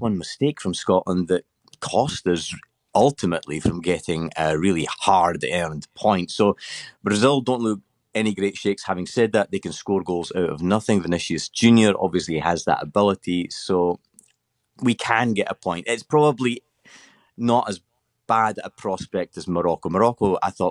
one mistake from Scotland that cost us ultimately from getting a really hard-earned point. So Brazil don't look any great shakes. Having said that, they can score goals out of nothing. Vinicius Junior obviously has that ability, so we can get a point. It's probably not as bad a prospect as Morocco. Morocco, I thought,